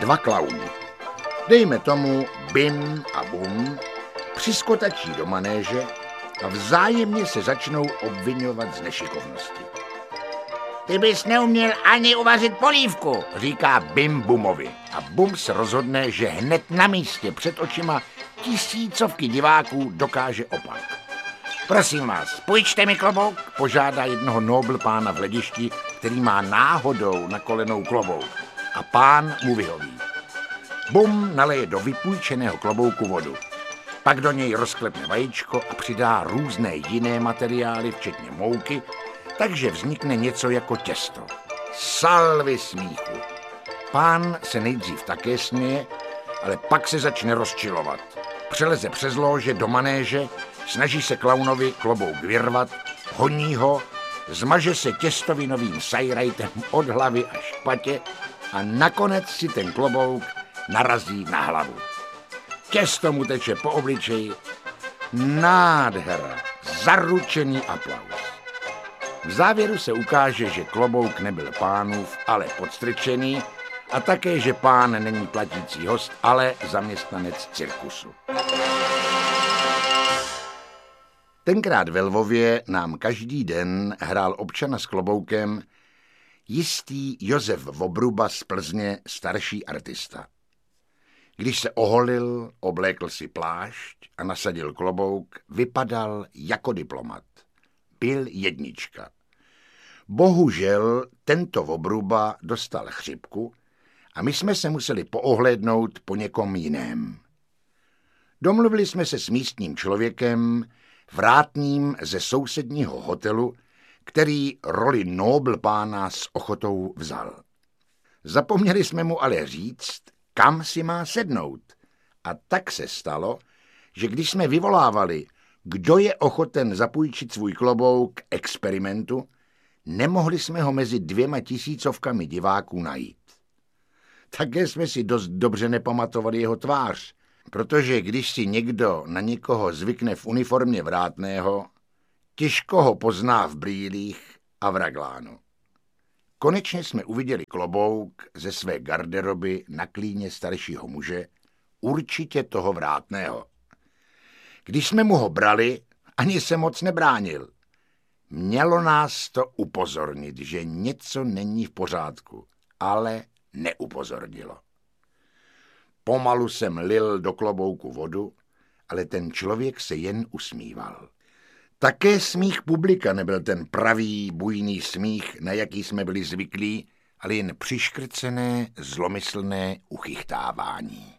dva klauni. Dejme tomu Bim a Bum přiskotačí do manéže a vzájemně se začnou obvinovat z nešikovnosti. Ty bys neuměl ani uvařit polívku, říká Bim Bumovi. A Bum se rozhodne, že hned na místě před očima tisícovky diváků dokáže opak. Prosím vás, půjčte mi klobouk, požádá jednoho nobl pána v hledišti, který má náhodou na kolenou klobouk. A pán mu vyhoví. Bum naleje do vypůjčeného klobouku vodu. Pak do něj rozklepne vajíčko a přidá různé jiné materiály, včetně mouky, takže vznikne něco jako těsto. Salvy smíchu. Pán se nejdřív také směje, ale pak se začne rozčilovat. Přeleze přes lóže do manéže, snaží se klaunovi klobouk vyrvat, honí ho, zmaže se těstovinovým sajrajtem od hlavy až k patě a nakonec si ten klobouk narazí na hlavu. Těsto mu teče po obličeji. Nádhera, zaručený aplaus. V závěru se ukáže, že klobouk nebyl pánův, ale podstrčený, a také, že pán není platící host, ale zaměstnanec cirkusu. Tenkrát ve Lvově nám každý den hrál občana s kloboukem jistý Josef Vobruba z Plzně, starší artista. Když se oholil, oblékl si plášť a nasadil klobouk, vypadal jako diplomat. Byl jednička. Bohužel tento Vobruba dostal chřipku a my jsme se museli poohlédnout po někom jiném. Domluvili jsme se s místním člověkem, vrátným ze sousedního hotelu, který roli nobl pána s ochotou vzal. Zapomněli jsme mu ale říct, kam si má sednout. A tak se stalo, že když jsme vyvolávali, kdo je ochoten zapůjčit svůj klobouk k experimentu, nemohli jsme ho mezi 200 000 diváků najít. Také jsme si dost dobře nepamatovali jeho tvář, protože když si někdo na někoho zvykne v uniformě vrátného, těžko ho pozná v brýlích a v raglánu. Konečně jsme uviděli klobouk ze své garderoby na klíně staršího muže, určitě toho vrátného. Když jsme mu ho brali, ani se moc nebránil. Mělo nás to upozornit, že něco není v pořádku, ale neupozornilo. Pomalu jsem lil do klobouku vodu, ale ten člověk se jen usmíval. Také smích publika nebyl ten pravý, bujný smích, na jaký jsme byli zvyklí, ale jen přiškrcené, zlomyslné uchychtávání.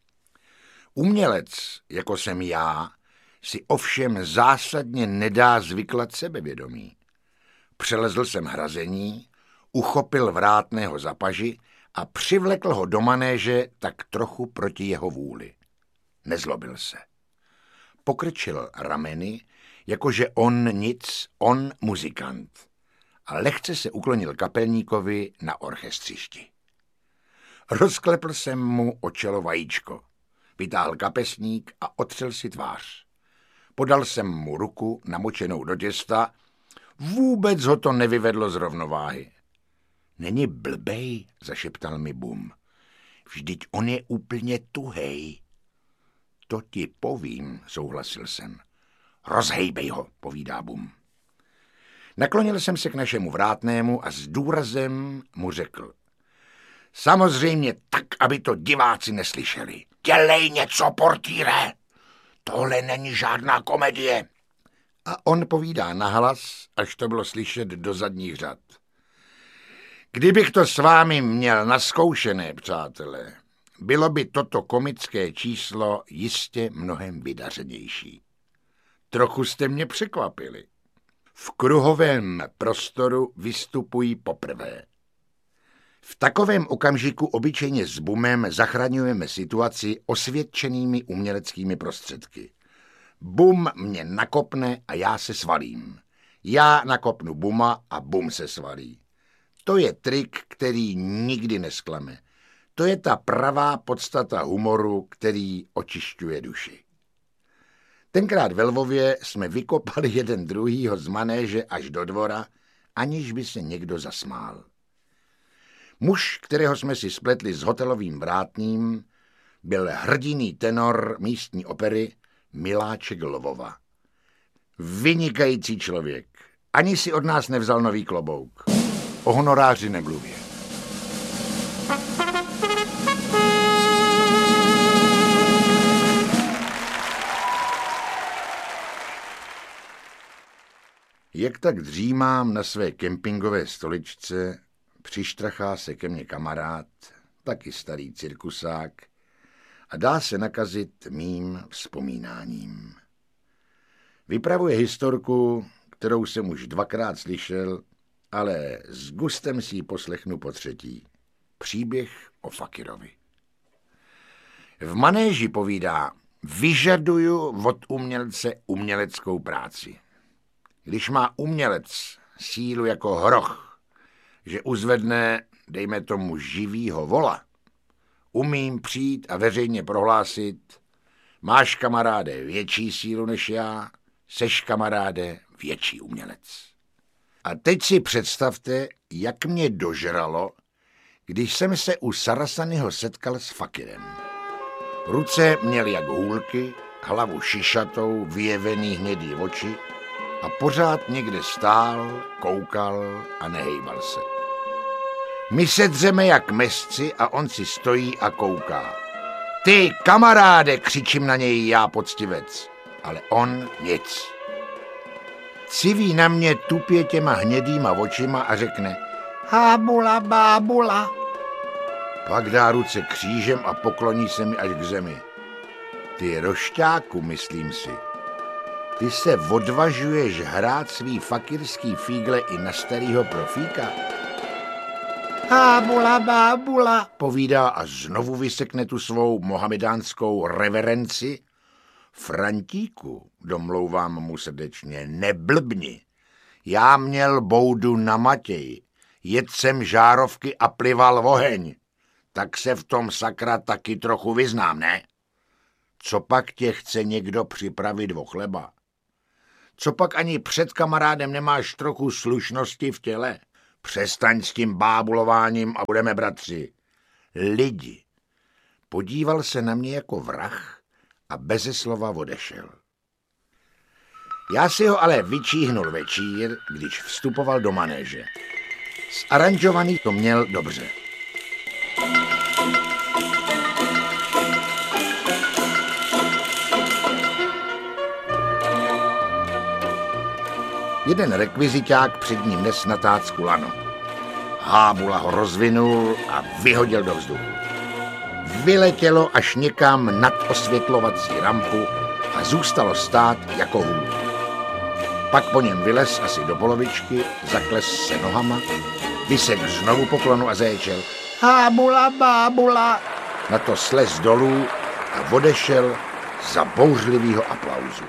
Umělec, jako jsem já, si ovšem zásadně nedá zvyklat sebevědomí. Přelezl jsem hrazení, uchopil vrátného za paži a přivlekl ho do manéže tak trochu proti jeho vůli. Nezlobil se. Pokrčil rameny, jakože on nic, on muzikant. A lehce se uklonil kapelníkovi na orchestřišti. Rozklepl jsem mu o čelo vajíčko. Vytáhl kapesník a otřel si tvář. Podal jsem mu ruku namočenou do těsta. Vůbec ho to nevyvedlo z rovnováhy. Není blbej, zašeptal mi Bum. Vždyť on je úplně tuhej. To ti povím, souhlasil jsem. Rozhejbej ho, povídá Bum. Naklonil jsem se k našemu vrátnému a s důrazem mu řekl. Samozřejmě tak, aby to diváci neslyšeli. Dělej něco, portýre! Tohle není žádná komedie. A on povídá nahlas, až to bylo slyšet do zadních řad. Kdybych to s vámi měl naskoušené, přátelé, bylo by toto komické číslo jistě mnohem vydařenější. Trochu jste mě překvapili. V kruhovém prostoru vystupují poprvé. V takovém okamžiku obyčejně s Bumem zachraňujeme situaci osvědčenými uměleckými prostředky. Bum mě nakopne a já se svalím. Já nakopnu Buma a Bum se svalí. To je trik, který nikdy nesklame. To je ta pravá podstata humoru, který očišťuje duši. Tenkrát ve Lvově jsme vykopali jeden druhýho z manéže až do dvora, aniž by se někdo zasmál. Muž, kterého jsme si spletli s hotelovým vrátným, byl hrdinný tenor místní opery Miláček Lvova. Vynikající člověk. Ani si od nás nevzal nový klobouk. O honoráři nemluvě. Jak tak dřímám na své kempingové stoličce, přištrachá se ke mně kamarád, taky starý cirkusák, a dá se nakazit mým vzpomínáním. Vypravuje historku, kterou jsem už 2krát slyšel, ale s gustem si ji poslechnu po třetí. Příběh o Fakirovi. V manéži povídá: vyžaduju od umělce uměleckou práci. Když má umělec sílu jako hroch, že uzvedne, dejme tomu, živýho vola, umím přijít a veřejně prohlásit: máš, kamaráde, větší sílu než já, seš, kamaráde, větší umělec. A teď si představte, jak mě dožralo, když jsem se u Sarasanyho setkal s Fakirem. Ruce měl jak hůlky, hlavu šišatou, vyjevený hnědý oči a pořád někde stál, koukal a nehejbal se. My se dřeme jak mesci a on si stojí a kouká. Ty, kamaráde, křičím na něj já, poctivec, ale on nic. Civí na mě tupě těma hnědýma očima a řekne: hábula, bábula. Pak dá ruce křížem a pokloní se mi až k zemi. Ty, rošťáku, myslím si, ty se odvažuješ hrát svý fakirský fígle i na starýho profíka? Hábula, bábula, povídá a znovu vysekne tu svou mohamedánskou reverenci. Frantíku, domlouvám mu srdečně, neblbni. Já měl boudu na Matěji, jet jsem žárovky a plival oheň. Tak se v tom, sakra, taky trochu vyznám, ne? Co pak tě chce někdo připravit o chleba? Co pak ani před kamarádem nemáš trochu slušnosti v těle? Přestaň s tím bábulováním a budeme bratři. Lidi. Podíval se na mě jako vrah a beze slova odešel. Já si ho ale vyčíhnul večír, když vstupoval do manéže. Zaranžovaný to měl dobře. Jeden rekviziťák před ním nes na tácku lano. Hábula ho rozvinul a vyhodil do vzduchu. Vyletělo až někam nad osvětlovací rampu a zůstalo stát jako hůl. Pak po něm vylez asi do polovičky, zakles se nohama, vysek znovu poklonu a zaječel: hábula, bábula. Na to slez dolů a odešel za bouřlivýho aplauzu.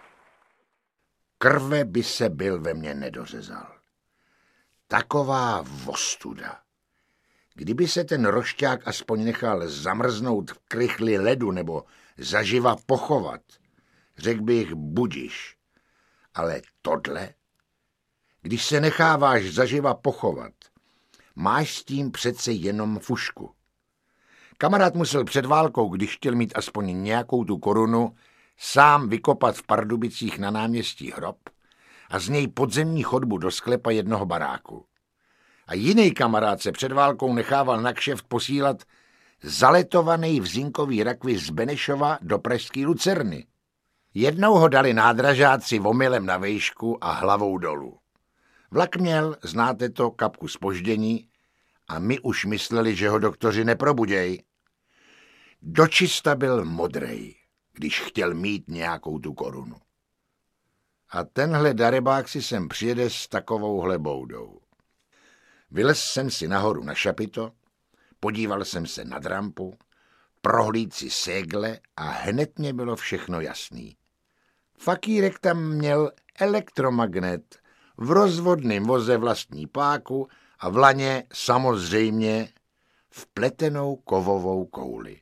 Krve by se byl ve mně nedořezal. Taková vostuda. Kdyby se ten rošťák aspoň nechal zamrznout v krychli ledu nebo zaživa pochovat, řekl bych budiš. Ale tohle, když se necháváš zaživa pochovat, máš s tím přece jenom fušku. Kamarád musel před válkou, když chtěl mít aspoň nějakou tu korunu, sám vykopat v Pardubicích na náměstí hrob a z něj podzemní chodbu do sklepa jednoho baráku. A jiný kamarád se před válkou nechával na kšeft posílat zaletovaný v zinkový rakvi z Benešova do pražský Lucerny. Jednou ho dali nádražáci omylem na vejšku a hlavou dolů. Vlak měl, znáte to, kapku zpoždění a my už mysleli, že ho doktoři neprobuděj. Dočista byl modrej, když chtěl mít nějakou tu korunu. A tenhle darebák si sem přijede s takovouhle boudou. Vylez jsem si nahoru na šapito, podíval jsem se nad rampu, prohlíd si ségle a hned mě bylo všechno jasný. Fakírek tam měl elektromagnet, v rozvodném voze vlastní páku a v laně samozřejmě vpletenou kovovou kouli.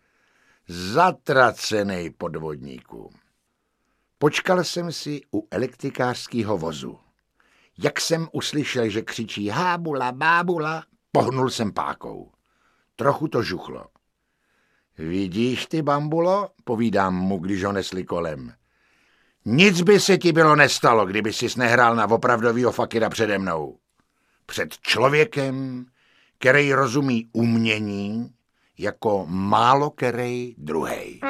Zatracenej podvodníku. Počkal jsem si u elektrikářského vozu. Jak jsem uslyšel, že křičí hábula, bábula, pohnul jsem pákou. Trochu to žuchlo. Vidíš ty, bambulo, povídám mu, když ho nesli kolem. Nic by se ti bylo nestalo, kdyby sis nehrál na opravdovýho fakira přede mnou. Před člověkem, který rozumí umění, jako málo který druhej.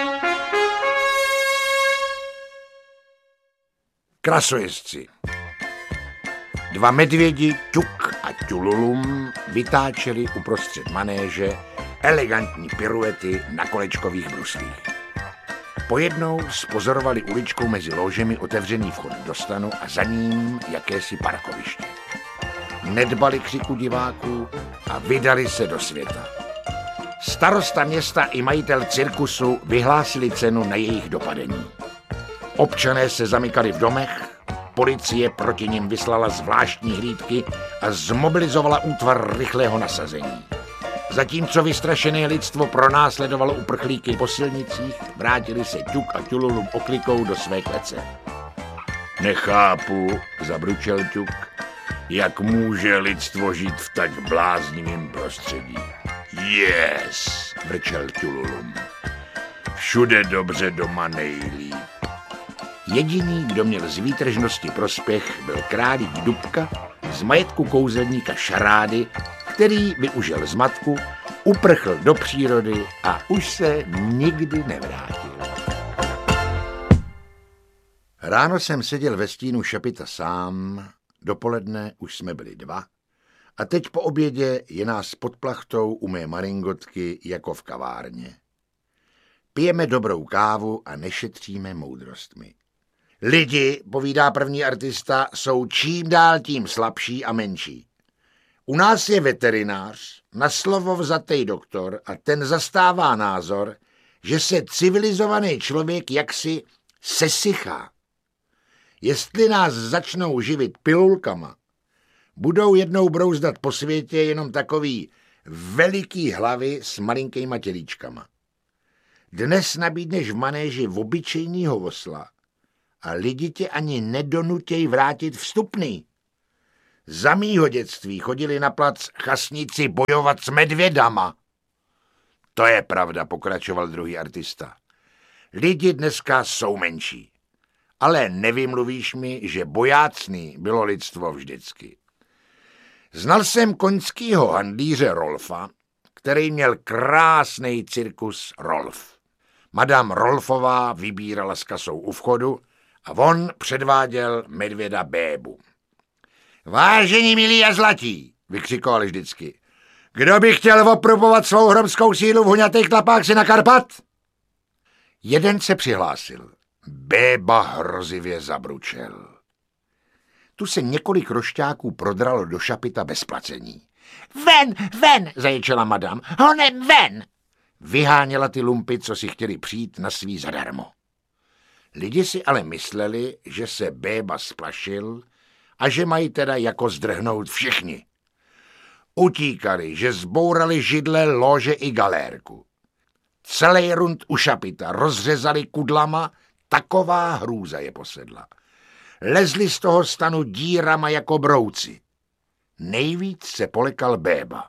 Krasojezdci. Dva medvědi, Ťuk a Ťululum, vytáčeli uprostřed manéže elegantní piruety na kolečkových bruslích. Pojednou spozorovali uličkou mezi ložemi otevřený vchod do stanu a za ním jakési parkoviště. Nedbali křiku diváků a vydali se do světa. Starosta města i majitel cirkusu vyhlásili cenu na jejich dopadení. Občané se zamykali v domech, policie proti nim vyslala zvláštní hlídky a zmobilizovala útvar rychlého nasazení. Zatímco vystrašené lidstvo pronásledovalo uprchlíky po silnicích, vrátili se Ťuk a Ťululum oklikou do své klece. Nechápu, zabručel Ťuk, jak může lidstvo žít v tak bláznivém prostředí. Yes, vrčel Ťululum. Všude dobře, doma nejlíp. Jediný, kdo měl z výtržnosti prospěch, byl králík Dubka z majetku kouzelníka Šarády, který využil zmatku, uprchl do přírody a už se nikdy nevrátil. Ráno jsem seděl ve stínu Šapita sám, dopoledne už jsme byli dva a teď po obědě je nás pod plachtou u mé maringotky jako v kavárně. Pijeme dobrou kávu a nešetříme moudrostmi. Lidi, povídá první artista, jsou čím dál tím slabší a menší. U nás je veterinář, na slovo vzatej doktor a ten zastává názor, že se civilizovaný člověk jaksi sesychá. Jestli nás začnou živit pilulkama, budou jednou brouzdat po světě jenom takový veliký hlavy s malinkýma tělíčkama. Dnes nabídneš v manéži obyčejnýho osla a lidi tě ani nedonutěj vrátit vstupný. Za mýho dětství chodili na plac chasníci bojovat s medvědama. To je pravda, pokračoval druhý artista. Lidi dneska jsou menší, ale nevymluvíš mi, že bojácný bylo lidstvo vždycky. Znal jsem koňskýho handlíře Rolfa, který měl krásný cirkus Rolf. Madame Rolfová vybírala s kasou u vchodu a on předváděl medvěda Bébu. Vážení milí a zlatí, vykřikovali vždycky. Kdo by chtěl oprobovat svou hromskou sílu v huňatých tlapách si na Karpat? Jeden se přihlásil. Béba hrozivě zabručel. Tu se několik rošťáků prodralo do Šapita bez placení. Ven, ven, zaječela madam, honem ven! Vyháněla ty lumpy, co si chtěli přijít na svý zadarmo. Lidi si ale mysleli, že se Béba splašil a že mají teda jako zdrhnout všichni. Utíkali, že zbourali židle, lože i galérku. Celý rund u Šapita rozřezali kudlama, taková hrůza je posedla. Lezli z toho stanu dírama jako brouci. Nejvíc se polekal Béba.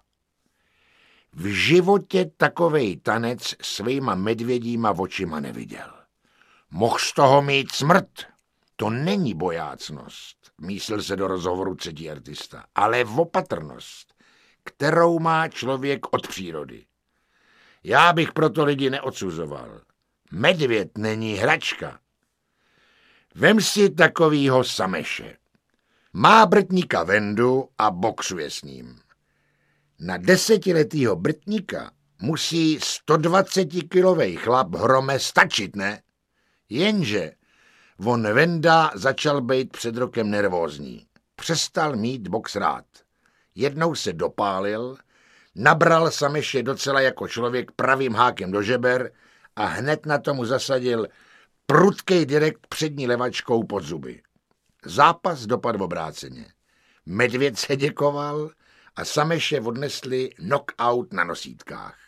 V životě takovej tanec svýma medvědíma očima neviděl. Mohl z toho mít smrt. To není bojácnost, myslel se do rozhovoru třetí artista, ale opatrnost, kterou má člověk od přírody. Já bych proto lidi neodsuzoval. Medvěd není hračka. Vem si takovýho Sameše. Má Brtníka Vendu a boxuje s ním. Na 10letýho Brtníka musí 120kilovej chlap Hrome stačit, ne? Jenže on Venda začal být před rokem nervózní. Přestal mít box rád. Jednou se dopálil, nabral Sameše docela jako člověk pravým hákem do žeber a hned na tomu zasadil prudkej direkt přední levačkou pod zuby. Zápas dopadl obráceně. Medvěd se děkoval a Sameše odnesli knockout na nosítkách.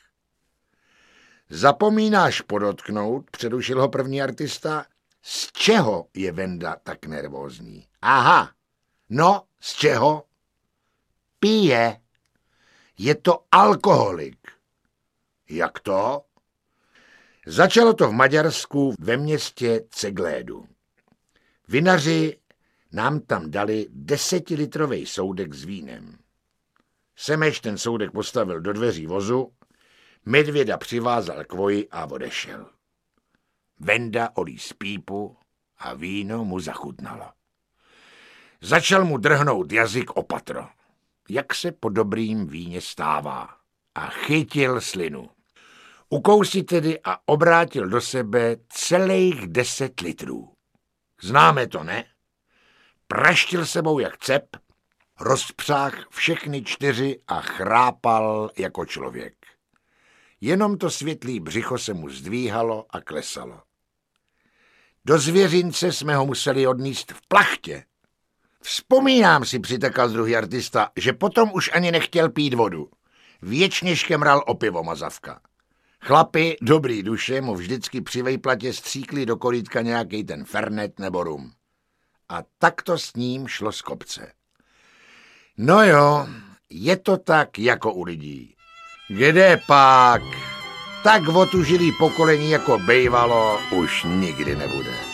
Zapomínáš podotknout, přerušil ho první artista, z čeho je Venda tak nervózní? Aha, no, z čeho? Pije. Je to alkoholik. Jak to? Začalo to v Maďarsku ve městě Ceglédu. Vinaři nám tam dali 10litrový soudek s vínem. Semeš ten soudek postavil do dveří vozu, medvěda přivázal k voji a odešel. Venda olíz pípu a víno mu zachutnalo. Začal mu drhnout jazyk o patro, jak se po dobrým víně stává, a chytil slinu. Ukousil tedy a obrátil do sebe celých 10 litrů. Známe to, ne? Praštil sebou jak cep, rozpřáh všechny 4 a chrápal jako člověk. Jenom to světlý břicho se mu zdvíhalo a klesalo. Do zvěřince jsme ho museli odníst v plachtě. Vzpomínám si, přitekal druhý artista, že potom už ani nechtěl pít vodu. Věčně škemral o pivo mazavka. Chlapi, dobrý duše, mu vždycky při vejplatě stříkli do korytka nějakej ten fernet nebo rum. A tak to s ním šlo z kopce. No jo, je to tak jako u lidí. Kde pak? Tak otužilý pokolení jako bejvalo už nikdy nebude.